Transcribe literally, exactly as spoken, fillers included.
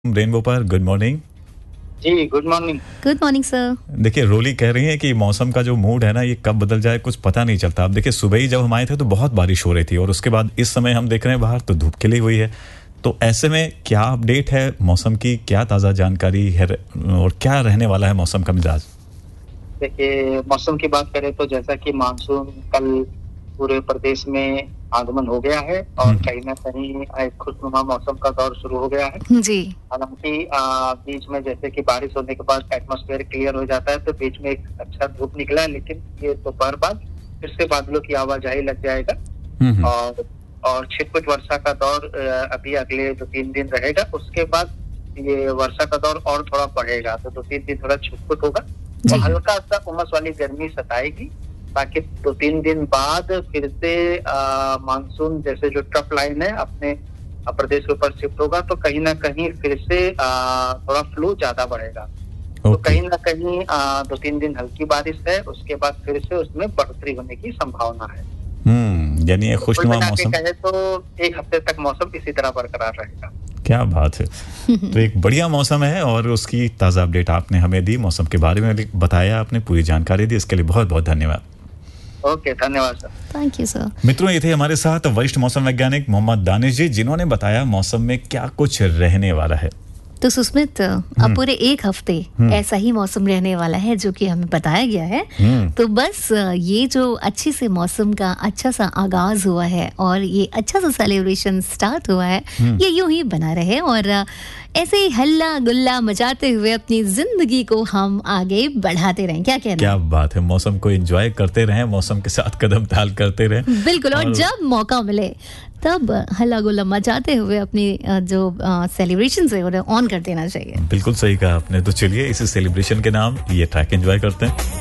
Rainbow पर good morning. जी good morning. Good morning sir. देखिए रोली कह रही है कि मौसम का जो मूड है ना ये कब बदल जाए कुछ पता नहीं चलता। अब देखिए सुबह ही जब हम आए थे तो बहुत बारिश हो रही थी और उसके बाद इस समय हम देख रहे हैं बाहर तो धूप खिली हुई है। तो ऐसे में क्या अपडेट है मौसम की, क्या ताज़ा जानकारी है और क्या रहने वाला है मौसम का मिजाज? देखिए मौसम की बात करें तो जैसा कि मानसून कल पूरे प्रदेश में आगमन हो गया है और कहीं ना कहीं एक खुशनुमा मौसम का दौर शुरू हो गया है जी। हालांकि बीच में जैसे कि बारिश होने के बाद एटमॉस्फेयर क्लियर हो जाता है तो बीच में एक अच्छा धूप निकला है, लेकिन ये दोपहर बाद फिर से बादलों की आवाजाही लग जाएगा और और छिटपुट वर्षा का दौर अभी अगले दो तीन दिन रहेगा। उसके बाद ये वर्षा का दौर और थोड़ा बढ़ेगा तो दो तीन दिन थोड़ा छिटपुट होगा तो हल्का सा उमस वाली गर्मी सताएगी, ताकि दो तीन दिन बाद फिर से मानसून जैसे जो ट्रफ लाइन है अपने प्रदेश के ऊपर शिफ्ट होगा तो कहीं ना कहीं फिर से आ, थोड़ा फ्लू ज्यादा बढ़ेगा। तो कहीं ना कहीं आ, दो तीन दिन हल्की बारिश है, उसके बाद फिर से उसमें बढ़ोतरी होने की संभावना है। हम्म यानी ये खुशनुमा मौसम कहे तो एक हफ्ते तक मौसम इसी तरह बरकरार रहेगा। क्या बात है। तो एक बढ़िया मौसम है और उसकी ताज़ा अपडेट आपने हमें दी, मौसम के बारे में बताया, आपने पूरी जानकारी दी, इसके लिए बहुत बहुत धन्यवाद। ओके धन्यवाद सर। Thank you sir. मित्रों ये थे हमारे साथ वरिष्ठ मौसम वैज्ञानिक मोहम्मद दानिश जी, जिन्होंने बताया मौसम में क्या कुछ रहने वाला है। तो सुस्मित अब पूरे एक हफ्ते ऐसा ही मौसम रहने वाला है जो कि हमें बताया गया है। तो बस ये जो अच्छे से मौसम का अच्छा सा आगाज हुआ है और ये अच्छा सा सेलिब्रेशन स्टार्ट हुआ है, ये यूं ही बना रहे और ऐसे ही हल्ला गुल्ला मचाते हुए अपनी जिंदगी को हम आगे बढ़ाते रहें। क्या कहना? क्या बात है, मौसम को एंजॉय करते रहें, मौसम के साथ कदम ताल करते रहें। बिल्कुल। और, और जब मौका मिले तब हल्ला गुल्ला मचाते हुए अपनी जो सेलिब्रेशन है उन्हें ऑन कर देना चाहिए। बिल्कुल सही कहा आपने। तो चलिए इस सेलिब्रेशन के नाम ये ट्रैक एंजॉय करते हैं।